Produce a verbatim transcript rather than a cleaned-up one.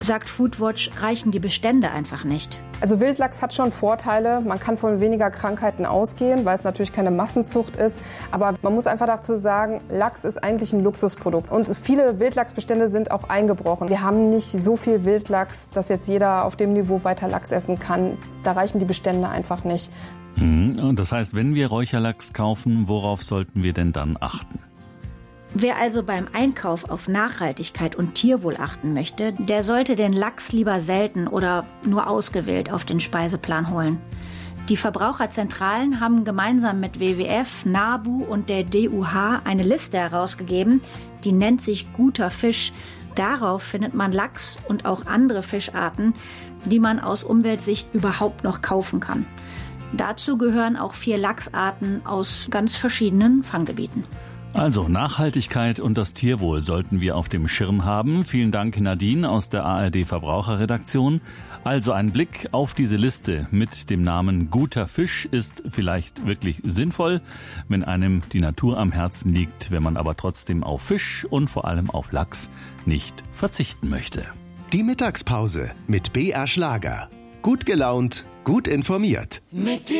Sagt Foodwatch, reichen die Bestände einfach nicht. Also Wildlachs hat schon Vorteile. Man kann von weniger Krankheiten ausgehen, weil es natürlich keine Massenzucht ist. Aber man muss einfach dazu sagen, Lachs ist eigentlich ein Luxusprodukt. Und viele Wildlachsbestände sind auch eingebrochen. Wir haben nicht so viel Wildlachs, dass jetzt jeder auf dem Niveau weiter Lachs essen kann. Da reichen die Bestände einfach nicht. Und das heißt, wenn wir Räucherlachs kaufen, worauf sollten wir denn dann achten? Wer also beim Einkauf auf Nachhaltigkeit und Tierwohl achten möchte, der sollte den Lachs lieber selten oder nur ausgewählt auf den Speiseplan holen. Die Verbraucherzentralen haben gemeinsam mit W W F, NABU und der D U H eine Liste herausgegeben, die nennt sich Guter Fisch. Darauf findet man Lachs und auch andere Fischarten, die man aus Umweltsicht überhaupt noch kaufen kann. Dazu gehören auch vier Lachsarten aus ganz verschiedenen Fanggebieten. Also Nachhaltigkeit und das Tierwohl sollten wir auf dem Schirm haben. Vielen Dank, Nadine aus der A R D Verbraucherredaktion. Also ein Blick auf diese Liste mit dem Namen Guter Fisch ist vielleicht wirklich sinnvoll, wenn einem die Natur am Herzen liegt, wenn man aber trotzdem auf Fisch und vor allem auf Lachs nicht verzichten möchte. Die Mittagspause mit B R Schlager. Gut gelaunt, gut informiert. Mit